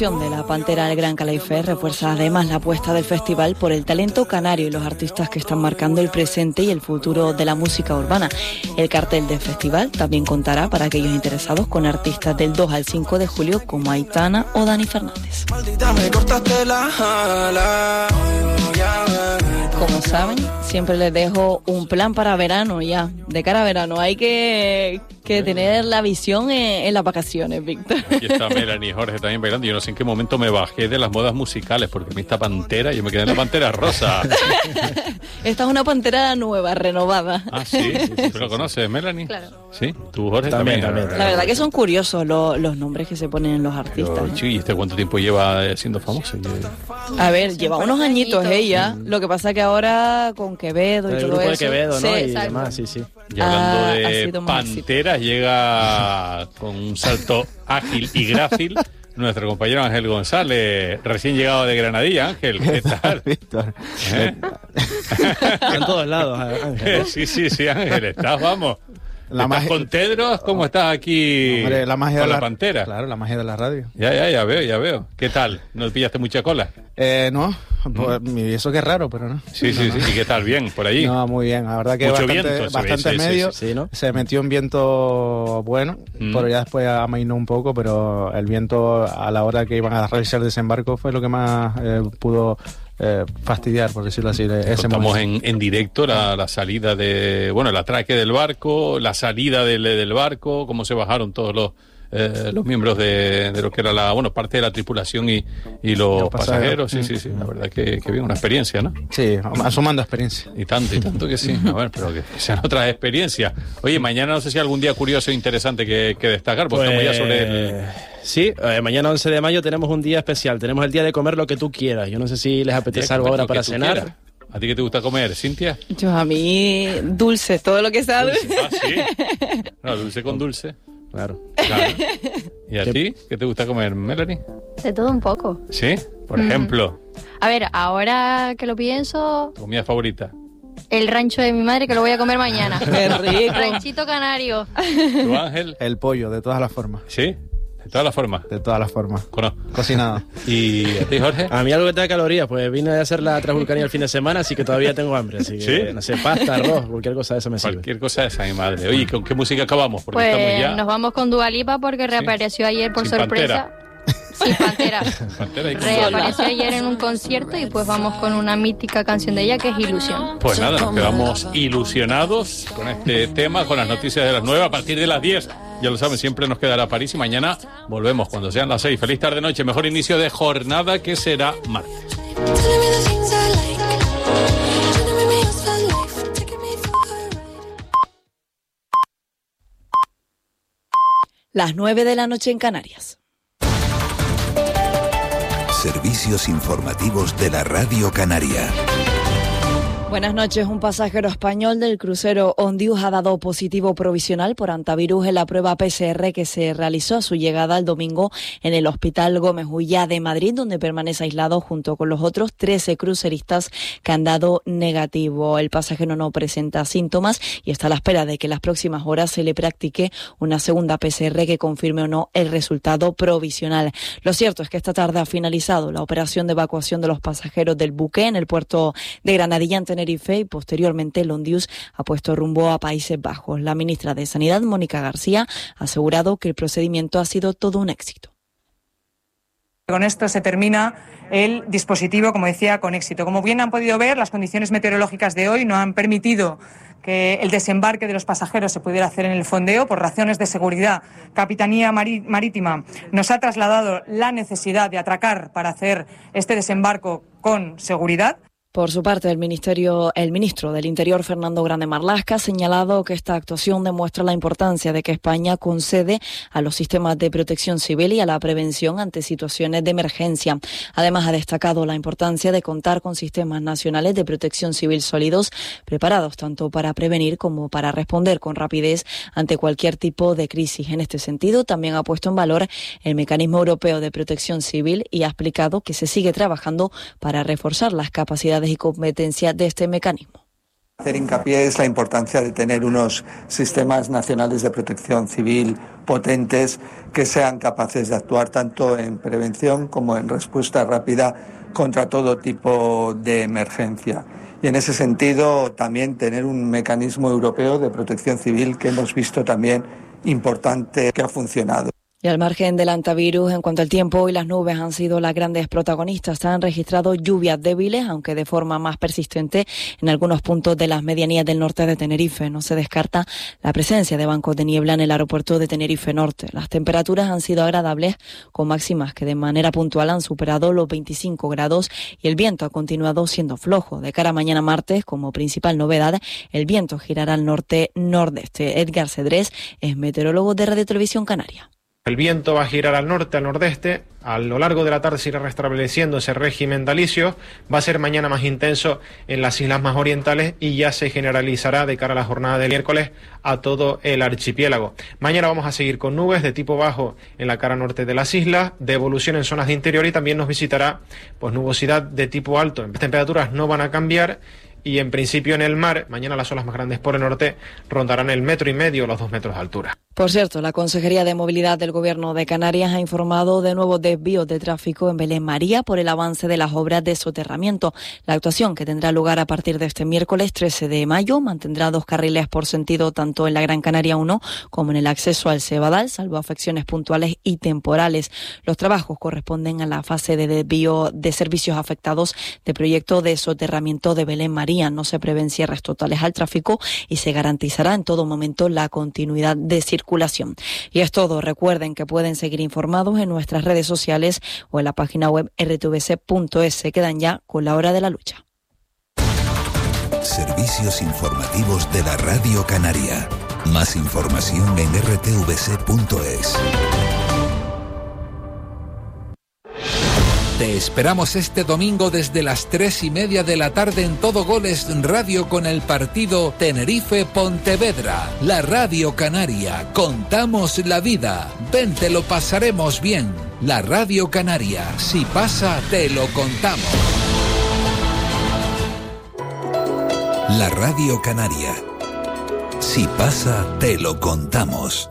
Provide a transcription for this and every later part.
actuación de la Pantera del Gran Calafell refuerza además la apuesta del festival por el talento canario y los artistas que están marcando el presente y el futuro de la música urbana. El cartel del festival también contará, para aquellos interesados, con artistas del 2 al 5 de julio como Aitana o Dani Fernández. Como saben, siempre les dejo un plan para verano ya. De cara a verano hay que tener la visión en las vacaciones, Víctor. Aquí está Melanie y Jorge también bailando. Yo no sé en qué momento me bajé de las modas musicales, porque a mí esta Pantera, yo me quedé en la Pantera rosa. Esta es una Pantera nueva, renovada. Ah, sí, ¿tú lo conoces, Melanie? Claro. Sí, tú, Jorge, también. La verdad que son curiosos los nombres que se ponen en los artistas. Pero, ¿y este cuánto tiempo lleva siendo famoso? A ver, lleva unos añitos ella. Lo que pasa que ahora con Quevedo y el todo grupo eso. de Quevedo, ¿no? Sí, Y demás, sí. Y hablando de panteras, llega con un salto ágil y grácil nuestro compañero Ángel González, recién llegado de Granadilla. Ángel, ¿qué tal? Víctor. En todos lados, Ángel. Sí, Ángel, vamos. ¿Estás con Tedros? ¿Cómo estás aquí? Hombre, la magia con de la Pantera? Claro, la magia de la radio. Ya veo. ¿Qué tal? ¿No pillaste mucha cola? No, pues, eso que es raro, pero no. Sí. ¿Y qué tal? ¿Bien por allí? No, muy bien. La verdad que mucho bastante viento, medio. Sí, ¿no? Se metió un viento bueno, pero ya después amainó un poco, pero el viento a la hora que iban a realizar el desembarco fue lo que más pudo fastidiar, por decirlo así. Estamos en directo la salida el atraque del barco, la salida del barco, cómo se bajaron todos los miembros de lo que era parte de la tripulación y los pasajeros. Sí, la verdad que bien, una experiencia, ¿no? Sí, asomando experiencia. Y tanto que sí. A ver, pero que sean otras experiencias. Oye, mañana no sé si hay algún día curioso e interesante que destacar, porque estamos ya sobre Sí, mañana 11 de mayo tenemos un día especial. Tenemos el día de comer lo que tú quieras. Yo no sé si les apetece algo ahora para cenar. Quieras. ¿A ti qué te gusta comer, Cintia? Yo a mí dulce, todo lo que sea dulce. Ah, sí. No, dulce con dulce. Claro. ¿Y a ti? ¿Qué te gusta comer, Melanie? De todo un poco. ¿Sí? Por ejemplo. A ver, ahora que lo pienso... ¿Tu comida favorita? El rancho de mi madre, que lo voy a comer mañana. ¡Qué rico! Ranchito canario. ¿Tu Ángel? El pollo, de todas las formas. ¿Sí? ¿De todas las formas? De todas las formas. Cocinado. ¿Y a ti, Jorge? A mí algo que tenga calorías, pues vine a hacer la Transvulcania el fin de semana, así que todavía tengo hambre. Así que, ¿sí? No sé, pasta, arroz, cualquier cosa de eso me sirve. Cualquier cosa de esa, mi madre. Oye, ¿con qué música acabamos? Porque pues estamos ya... nos vamos con Dua Lipa porque reapareció ayer por Sin sorpresa. Sin Pantera. Pantera y Reapareció ayer en un concierto y pues vamos con una mítica canción de ella que es Ilusión. Pues nada, nos quedamos ilusionados con este tema, con las noticias de las 9 a partir de las 10. Ya lo saben, siempre nos quedará París y mañana volvemos cuando sean las 6. Feliz tarde-noche, mejor inicio de jornada que será martes. Las 9 de la noche en Canarias. Servicios informativos de la Radio Canaria. Buenas noches. Un pasajero español del crucero Ondius ha dado positivo provisional por antivirus en la prueba PCR que se realizó a su llegada el domingo en el Hospital Gómez Ullá de Madrid, donde permanece aislado junto con los otros 13 cruceristas que han dado negativo. El pasajero no presenta síntomas y está a la espera de que en las próximas horas se le practique una segunda PCR que confirme o no el resultado provisional. Lo cierto es que esta tarde ha finalizado la operación de evacuación de los pasajeros del buque en el puerto de Granadilla en Tenerife y posteriormente el Ondius ha puesto rumbo a Países Bajos. La ministra de Sanidad, Mónica García, ha asegurado que el procedimiento ha sido todo un éxito. Con esto se termina el dispositivo, como decía, con éxito. Como bien han podido ver, las condiciones meteorológicas de hoy no han permitido que el desembarque de los pasajeros se pudiera hacer en el fondeo por razones de seguridad. Capitanía Marítima nos ha trasladado la necesidad de atracar para hacer este desembarco con seguridad. Por su parte, el ministro del Interior, Fernando Grande Marlaska, ha señalado que esta actuación demuestra la importancia de que España concede a los sistemas de protección civil y a la prevención ante situaciones de emergencia. Además, ha destacado la importancia de contar con sistemas nacionales de protección civil sólidos, preparados tanto para prevenir como para responder con rapidez ante cualquier tipo de crisis. En este sentido, también ha puesto en valor el Mecanismo Europeo de Protección Civil y ha explicado que se sigue trabajando para reforzar las capacidades y competencias de este mecanismo. Hacer hincapié es la importancia de tener unos sistemas nacionales de protección civil potentes que sean capaces de actuar tanto en prevención como en respuesta rápida contra todo tipo de emergencia. Y en ese sentido también tener un mecanismo europeo de protección civil que hemos visto también importante que ha funcionado. Y al margen del antivirus, en cuanto al tiempo, hoy las nubes han sido las grandes protagonistas. Se han registrado lluvias débiles, aunque de forma más persistente, en algunos puntos de las medianías del norte de Tenerife. No se descarta la presencia de bancos de niebla en el aeropuerto de Tenerife Norte. Las temperaturas han sido agradables, con máximas que de manera puntual han superado los 25 grados y el viento ha continuado siendo flojo. De cara a mañana martes, como principal novedad, el viento girará al norte-nordeste. Edgar Cedrés es meteorólogo de Radio Televisión Canaria. El viento va a girar al norte, al nordeste. A lo largo de la tarde se irá restableciendo ese régimen de alisios. Va a ser mañana más intenso en las islas más orientales y ya se generalizará de cara a la jornada del miércoles a todo el archipiélago. Mañana vamos a seguir con nubes de tipo bajo en la cara norte de las islas, de evolución en zonas de interior y también nos visitará pues nubosidad de tipo alto. Las temperaturas no van a cambiar. Y en principio en el mar, mañana las olas más grandes por el norte rondarán el 1,5 metros, los 2 metros de altura. Por cierto, la Consejería de Movilidad del Gobierno de Canarias ha informado de nuevos desvíos de tráfico en Belén María por el avance de las obras de soterramiento. La actuación, que tendrá lugar a partir de este miércoles 13 de mayo, mantendrá 2 carriles por sentido tanto en la Gran Canaria 1 como en el acceso al Cebadal, salvo afecciones puntuales y temporales. Los trabajos corresponden a la fase de desvío de servicios afectados de proyecto de soterramiento de Belén María. No se prevén cierres totales al tráfico y se garantizará en todo momento la continuidad de circulación. Y es todo. Recuerden que pueden seguir informados en nuestras redes sociales o en la página web rtvc.es. Se quedan ya con la hora de la lucha. Servicios informativos de la Radio Canaria. Más información en rtvc.es. Te esperamos este domingo desde las 3:30 de la tarde en Todo Goles Radio con el partido Tenerife-Pontevedra. La Radio Canaria. Contamos la vida. Ven, te lo pasaremos bien. La Radio Canaria. Si pasa, te lo contamos. La Radio Canaria. Si pasa, te lo contamos.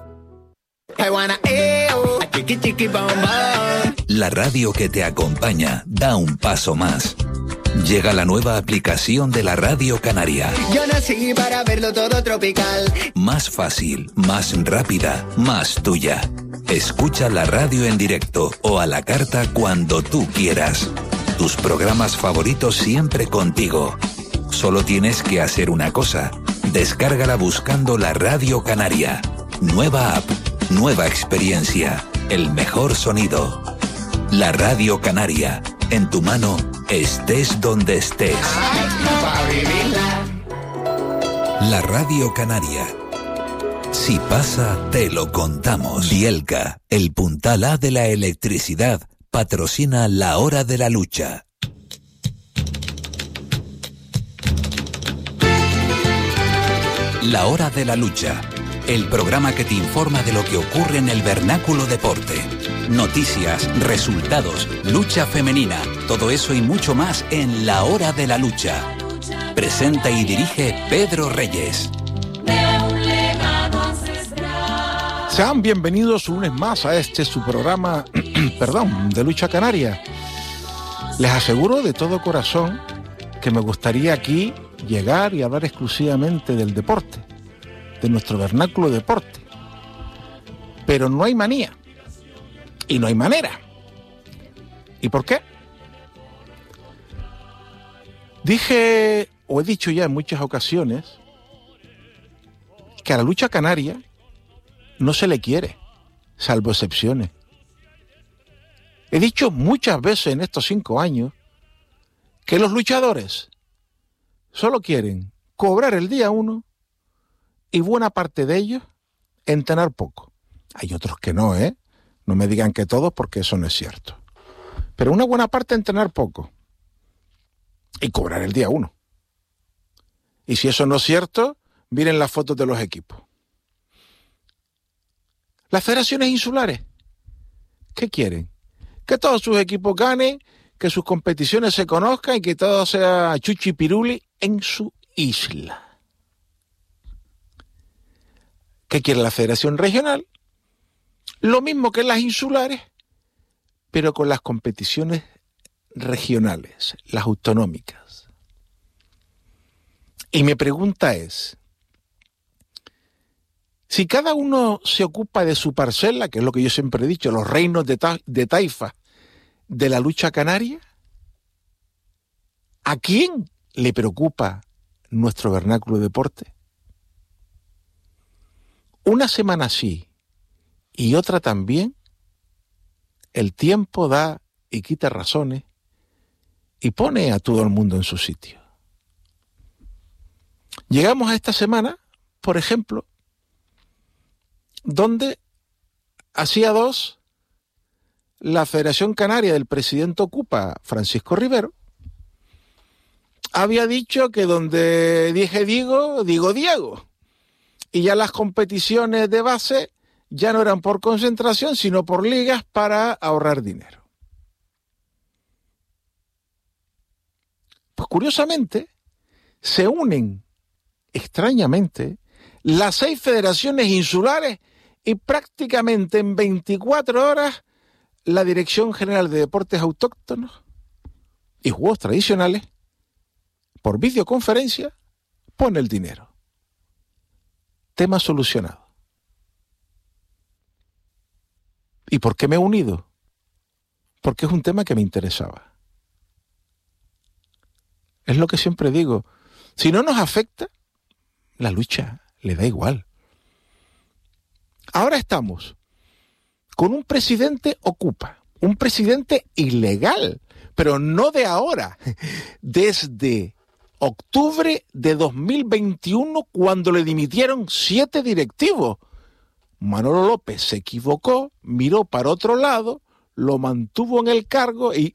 La radio que te acompaña da un paso más. Llega la nueva aplicación de la Radio Canaria. Yo nací para verlo todo tropical. Más fácil, más rápida, más tuya. Escucha la radio en directo o a la carta cuando tú quieras. Tus programas favoritos siempre contigo. Solo tienes que hacer una cosa. Descárgala buscando la Radio Canaria. Nueva app, nueva experiencia, el mejor sonido. La Radio Canaria, en tu mano, estés donde estés. La Radio Canaria. Si pasa, te lo contamos. Dielca, el puntal A de la electricidad, patrocina la hora de la lucha. La hora de la lucha. El programa que te informa de lo que ocurre en el vernáculo deporte. Noticias, resultados, lucha femenina, todo eso y mucho más en La Hora de la Lucha. Presenta y dirige Pedro Reyes. Sean bienvenidos un lunes más a este su programa, de Lucha Canaria. Les aseguro de todo corazón que me gustaría aquí llegar y hablar exclusivamente del deporte, de nuestro vernáculo deporte. Pero no hay manía. Y no hay manera. ¿Y por qué? Dije, o he dicho ya en muchas ocasiones, que a la lucha canaria no se le quiere, salvo excepciones. He dicho muchas veces en estos 5 años que los luchadores solo quieren cobrar el día 1 y buena parte de ellos entrenar poco. Hay otros que no, No me digan que todos, porque eso no es cierto. Pero una buena parte entrenar poco y cobrar el día 1. Y si eso no es cierto, miren las fotos de los equipos. Las federaciones insulares, ¿qué quieren? Que todos sus equipos ganen, que sus competiciones se conozcan y que todo sea chuchi piruli en su isla. ¿Qué quiere la Federación Regional? Lo mismo que las insulares, pero con las competiciones regionales, las autonómicas. Y mi pregunta es, si cada uno se ocupa de su parcela, que es lo que yo siempre he dicho, los reinos de taifa de la lucha canaria, ¿a quién le preocupa nuestro vernáculo deporte? Una semana sí y otra también, el tiempo da y quita razones y pone a todo el mundo en su sitio. Llegamos a esta semana, por ejemplo, donde hacía 2 la Federación Canaria del presidente Ocupa, Francisco Rivero, había dicho que donde dije digo, digo Diego. Y ya las competiciones de base ya no eran por concentración, sino por ligas para ahorrar dinero. Pues curiosamente, se unen extrañamente las 6 federaciones insulares y prácticamente en 24 horas la Dirección General de Deportes Autóctonos y Juegos Tradicionales, por videoconferencia, pone el dinero. Tema solucionado. ¿Y por qué me he unido? Porque es un tema que me interesaba. Es lo que siempre digo. Si no nos afecta, la lucha le da igual. Ahora estamos con un presidente Ocupa, un presidente ilegal, pero no de ahora, desde octubre de 2021, cuando le dimitieron 7 directivos. Manolo López se equivocó, miró para otro lado, lo mantuvo en el cargo y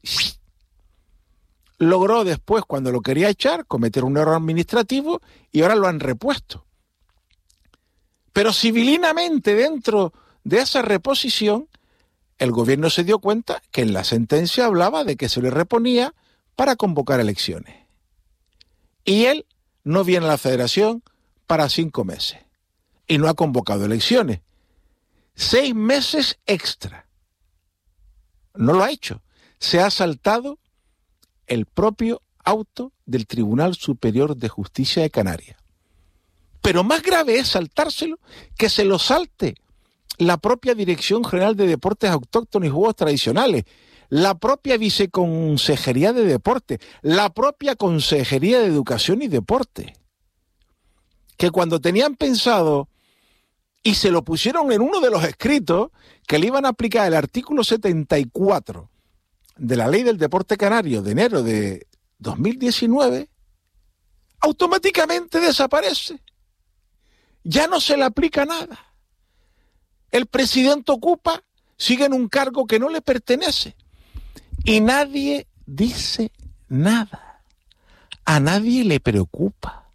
logró después, cuando lo quería echar, cometer un error administrativo y ahora lo han repuesto. Pero civilinamente, dentro de esa reposición, el gobierno se dio cuenta que en la sentencia hablaba de que se le reponía para convocar elecciones. Y él no viene a la federación para 5 meses. Y no ha convocado elecciones. 6 meses extra. No lo ha hecho. Se ha saltado el propio auto del Tribunal Superior de Justicia de Canarias. Pero más grave es saltárselo que se lo salte la propia Dirección General de Deportes Autóctonos y Juegos Tradicionales, la propia Viceconsejería de Deporte, la propia Consejería de Educación y Deporte, que cuando tenían pensado, y se lo pusieron en uno de los escritos, que le iban a aplicar el artículo 74 de la Ley del Deporte Canario de enero de 2019, automáticamente desaparece. Ya no se le aplica nada. El presidente Ocupa sigue en un cargo que no le pertenece. Y nadie dice nada. A nadie le preocupa.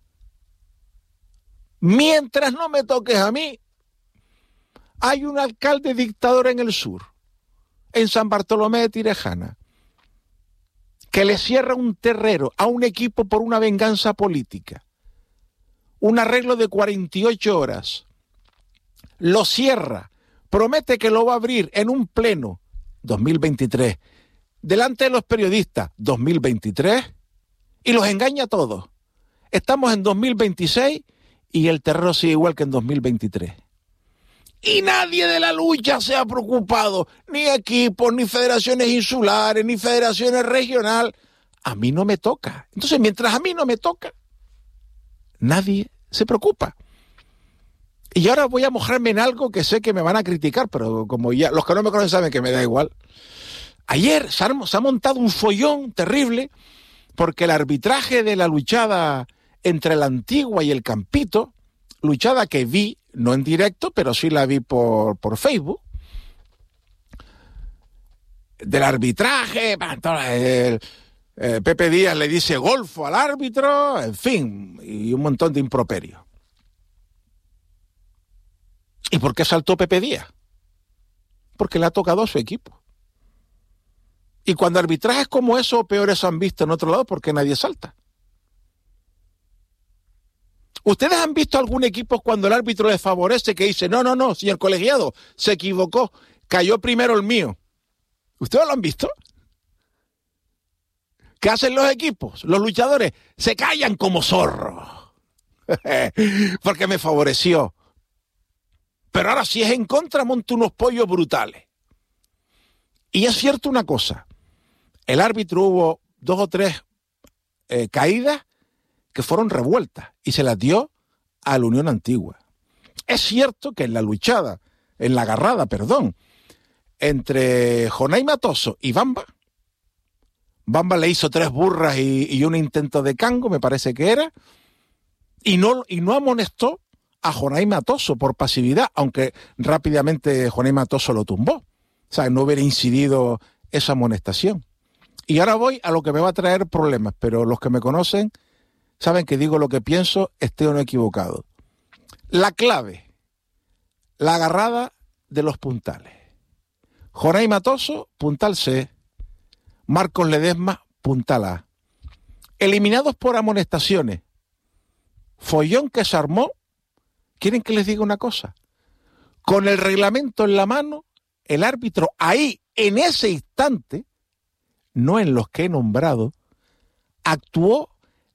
Mientras no me toques a mí, hay un alcalde dictador en el sur, en San Bartolomé de Tirejana, que le cierra un terrero a un equipo por una venganza política. Un arreglo de 48 horas. Lo cierra, promete que lo va a abrir en un pleno 2023, delante de los periodistas 2023, y los engaña a todos. Estamos en 2026 y el terror sigue igual que en 2023. Y nadie de la lucha se ha preocupado, ni equipos, ni federaciones insulares, ni federaciones regionales. A mí no me toca. Entonces, mientras a mí no me toca, nadie se preocupa. Y ahora voy a mojarme en algo que sé que me van a criticar, pero como ya los que no me conocen saben que me da igual. Ayer se ha montado un follón terrible porque el arbitraje de la luchada entre la Antigua y el Campito, luchada que vi, no en directo, pero sí la vi por Facebook, del arbitraje, Pepe Díaz le dice golfo al árbitro, en fin, y un montón de improperios. ¿Y por qué saltó Pepe Díaz? Porque le ha tocado a su equipo. Y cuando arbitrajes como eso, peores han visto en otro lado, porque nadie salta. ¿Ustedes han visto algún equipo cuando el árbitro les favorece que dice, no, señor colegiado, se equivocó, cayó primero el mío? ¿Ustedes lo han visto? ¿Qué hacen los equipos? Los luchadores se callan como zorros. Porque me favoreció. Pero ahora si es en contra, monto unos pollos brutales. Y es cierto una cosa. El árbitro hubo 2 o 3 caídas que fueron revueltas y se las dio a la Unión Antigua. Es cierto que en la agarrada, entre Jonay Matoso y Bamba le hizo 3 burras y un intento de cango, me parece que era, y no amonestó a Jonay Matoso por pasividad, aunque rápidamente Jonay Matoso lo tumbó. O sea, no hubiera incidido esa amonestación. Y ahora voy a lo que me va a traer problemas, pero los que me conocen saben que digo lo que pienso, esté o no equivocado. La clave, la agarrada de los puntales. Jonay Matoso, puntal C. Marcos Ledesma, puntal A. Eliminados por amonestaciones. Follón que se armó. ¿Quieren que les diga una cosa? Con el reglamento en la mano, el árbitro ahí, en ese instante, no en los que he nombrado, actuó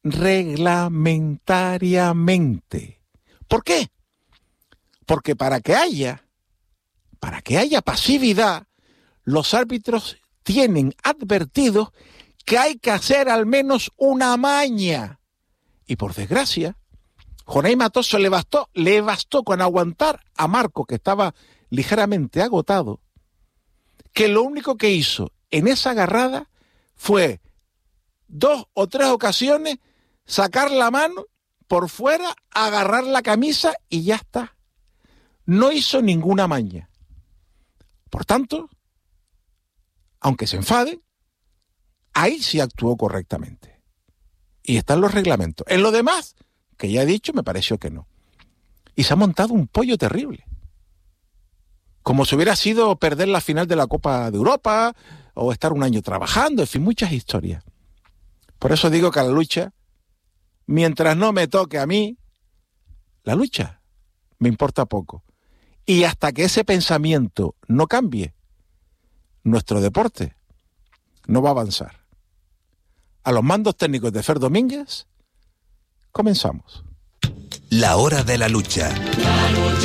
reglamentariamente. ¿Por qué? Porque para que haya pasividad, los árbitros tienen advertido que hay que hacer al menos una maña. Y por desgracia, Jonay Matoso le bastó con aguantar a Marco, que estaba ligeramente agotado, que lo único que hizo en esa agarrada fue 2 o 3 ocasiones sacar la mano por fuera, agarrar la camisa y ya está. No hizo ninguna maña. Por tanto, aunque se enfaden, ahí sí actuó correctamente. Y están los reglamentos. En lo demás, que ya he dicho, me pareció que no. Y se ha montado un pollo terrible. Como si hubiera sido perder la final de la Copa de Europa o estar un año trabajando, en fin, muchas historias. Por eso digo que a la lucha, mientras no me toque a mí, la lucha me importa poco. Y hasta que ese pensamiento no cambie, nuestro deporte no va a avanzar. A los mandos técnicos de Fer Domínguez, comenzamos. La hora de la lucha. La lucha.